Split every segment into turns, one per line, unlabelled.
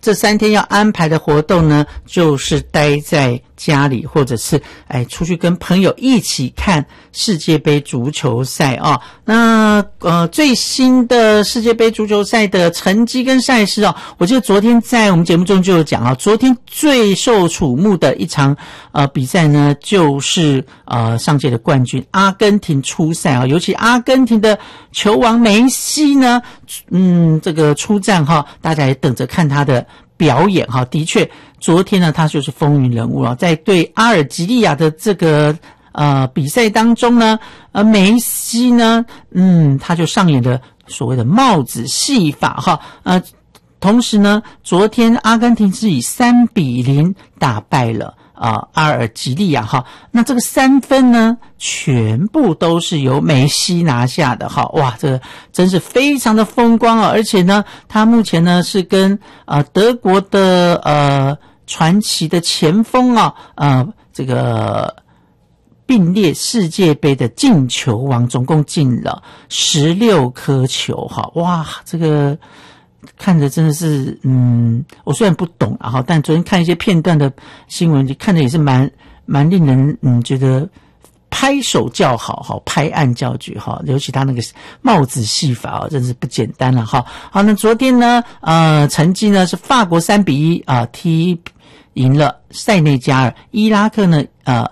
这3天要安排的活动呢，就是待在家里，或者是出去跟朋友一起看世界杯足球赛啊。那最新的世界杯足球赛的成绩跟赛事啊，我记得昨天在我们节目中就有讲啊，昨天最受瞩目的一场比赛呢，就是上届的冠军阿根廷出赛啊，尤其阿根廷的球王梅西呢，这个出战哈，大家也等着看他的表演哈。的确，昨天呢，他就是风云人物啊，在对阿尔及利亚的这个比赛当中呢，梅西呢，他就上演了所谓的帽子戏法哈，同时呢，昨天阿根廷是以3-0打败了阿尔及利亚哈，那这个3分呢，全部都是由梅西拿下的哈，哇，这个真是非常的风光啊！而且呢，他目前呢是跟德国的传奇的前锋这个并列世界杯的进球王，总共进了16颗球哈，哇，这个看着真的是，我虽然不懂但昨天看一些片段的新闻，看着也是蛮令人觉得拍手叫好，拍案叫绝尤其他那个帽子戏法真是不简单了好，那昨天呢，成绩呢是法国3-1踢赢了塞内加尔，伊拉克呢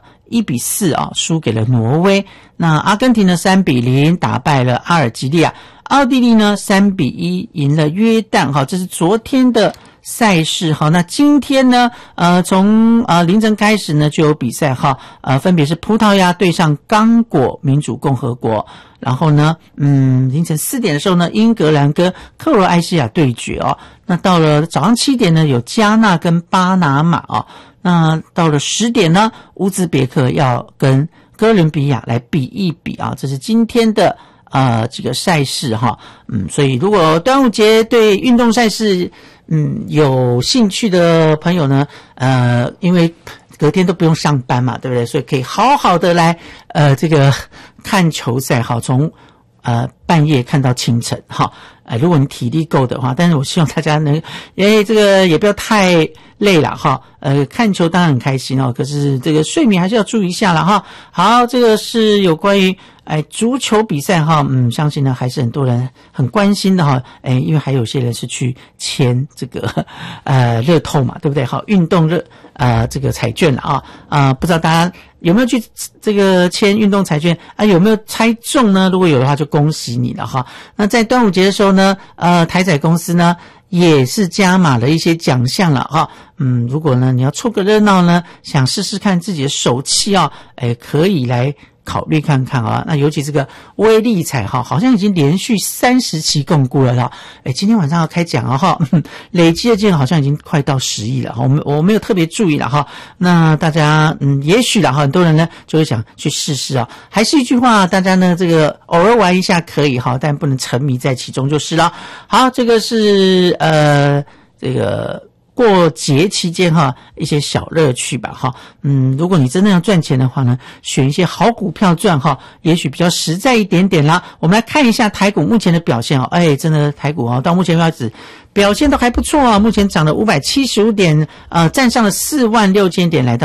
1-4输给了挪威，那阿根廷呢3-0打败了阿尔及利亚。奥地利呢3-1赢了约旦这是昨天的赛事那今天呢从凌晨开始呢就有比赛分别是葡萄牙对上刚果民主共和国，然后呢凌晨4点的时候呢英格兰跟克罗埃西亚对决那到了早上7点呢有加纳跟巴拿马那到了10点呢乌兹别克要跟哥伦比亚来比一比这是今天的这个赛事所以如果端午节对运动赛事有兴趣的朋友呢因为隔天都不用上班嘛，对不对？所以可以好好的来这个看球赛从半夜看到清晨如果你体力够的话，但是我希望大家能这个也不要太累了看球当然很开心可是这个睡眠还是要注意一下了好，这个是有关于足球比赛相信呢还是很多人很关心的因为还有些人是去签这个乐透嘛，对不对？运动这个彩券不知道大家有没有去这个签运动彩券有没有猜中呢？如果有的话就恭喜你了那在端午节的时候呢台彩公司呢也是加码了一些奖项了如果呢你要凑个热闹呢，想试试看自己的手气可以来考虑看看那尤其这个威力彩好像已经连续30期共估了今天晚上要开奖累积的金额好像已经快到10亿了我没有特别注意了那大家也许很多人呢就会想去试试还是一句话，大家呢这个偶尔玩一下可以但不能沉迷在其中就是了。好，这个是这个过节期间一些小乐趣吧如果你真的要赚钱的话呢，选一些好股票赚也许比较实在一点点啦。我们来看一下台股目前的表现真的台股到目前为止表现都还不错目前涨了575点站上了46000点，来到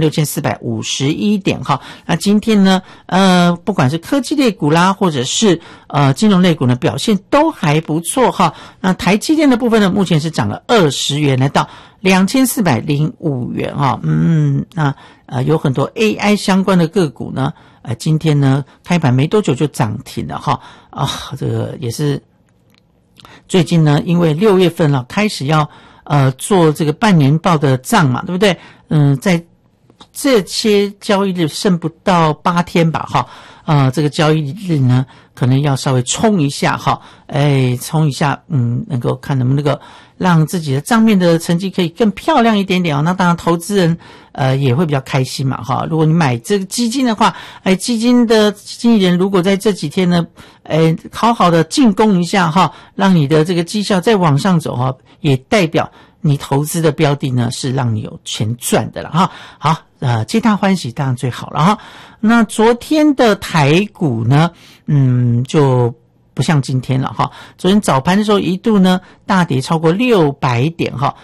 46451点那今天呢不管是科技类股啦或者是金融类股呢表现都还不错那台积电的部分呢目前是涨了20元，来到2405元那有很多 AI 相关的个股呢今天呢开盘没多久就涨停了这个也是最近呢因为6月份开始要做这个半年报的账嘛，对不对？在这些交易日剩不到8天吧这个交易日呢可能要稍微冲一下冲一下能够看能不能够让自己的账面的成绩可以更漂亮一点点那当然投资人也会比较开心嘛如果你买这个基金的话基金的经理人如果在这几天呢好好的进攻一下让你的这个绩效再往上走也代表你投资的标的呢是让你有钱赚的了好皆大欢喜当然最好了那昨天的台股呢就不像今天了昨天早盘的时候一度呢大跌超过600点